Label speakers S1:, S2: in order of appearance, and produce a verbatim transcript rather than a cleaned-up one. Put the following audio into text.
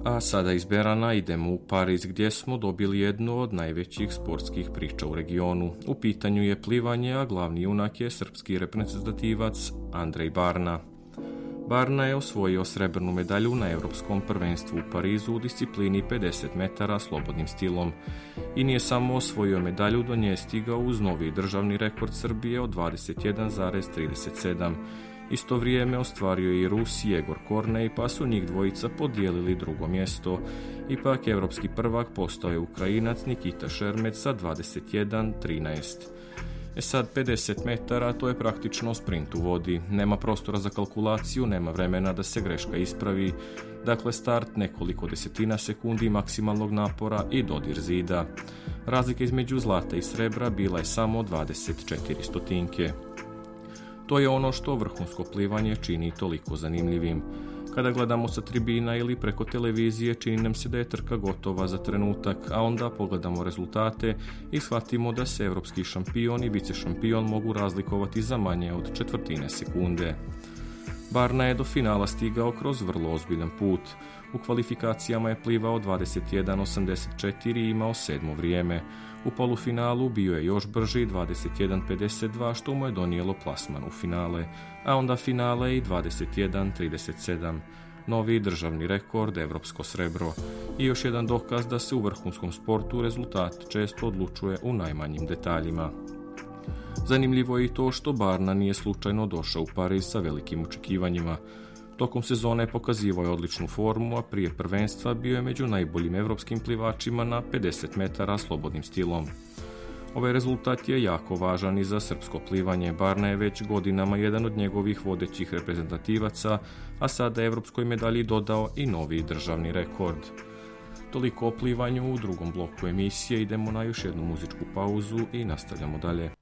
S1: A sada iz Berana idemo u Pariz gdje smo dobili jednu od najvećih sportskih priča u regionu. U pitanju je plivanje, a glavni junak je srpski reprezentativac Andrej Barna. Barna je osvojio srebrnu medalju na Europskom prvenstvu u Parizu u disciplini pedeset metara slobodnim stilom. I nije samo osvojio medalju, do nje je stigao uz novi državni rekord Srbije od dvadeset jedan zarez trideset sedam. Isto vrijeme ostvario je i Rus Jegor Kornej, pa su njih dvojica podijelili drugo mjesto. Ipak evropski prvak postao je Ukrajinac Nikita Šermec sa dvadeset jedan trinaest. E sad, pedeset metara, to je praktično sprint u vodi. Nema prostora za kalkulaciju, nema vremena da se greška ispravi. Dakle, start, nekoliko desetina sekundi maksimalnog napora i dodir zida. Razlika između zlata i srebra bila je samo dvadeset četiri stotinke. To je ono što vrhunsko plivanje čini toliko zanimljivim. Kada gledamo sa tribina ili preko televizije, čini nam se da je trka gotova za trenutak, a onda pogledamo rezultate i shvatimo da se evropski šampion i vicešampion mogu razlikovati za manje od četvrtine sekunde. Barna je do finala stigao kroz vrlo ozbiljan put. U kvalifikacijama je plivao dvadeset jedan osamdeset četiri i imao sedmo vrijeme. U polufinalu bio je još brži dvadeset jedan pedeset dva, što mu je donijelo plasman u finale, a onda finale i dvadeset jedan trideset sedam. Novi državni rekord, evropsko srebro. I još jedan dokaz da se u vrhunskom sportu rezultat često odlučuje u najmanjim detaljima. Zanimljivo je i to što Barna nije slučajno došao u Pariz sa velikim očekivanjima. Tokom sezone pokazivao je odličnu formu, a prije prvenstva bio je među najboljim evropskim plivačima na pedeset metara slobodnim stilom. Ovaj rezultat je jako važan i za srpsko plivanje. Barna je već godinama jedan od njegovih vodećih reprezentativaca, a sada je evropskoj medalji dodao i novi državni rekord. Toliko o plivanju. U drugom bloku emisije idemo na još jednu muzičku pauzu i nastavljamo dalje.